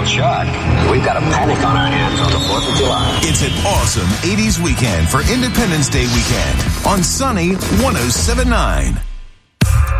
shot. We've got a panic on our hands on the 4th of July. It's an awesome 80s weekend for Independence Day weekend on Sunny 107.9.